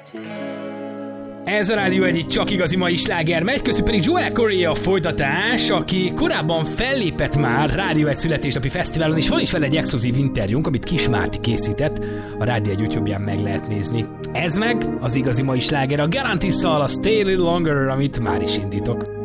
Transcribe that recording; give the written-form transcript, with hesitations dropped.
Ez a Rádió egyik csak igazi mai sláger megy, közül pedig Joel Corey a folytatás, aki korábban fellépett már Rádió egy születésnapi fesztiválon, és van is vele egy exkluzív interjúnk, amit Kis Márti készített, a Rádió egy YouTube-ján meg lehet nézni. Ez meg az igazi mai sláger a Galantis-szal, a Stay a Little Longer, amit már is indítok.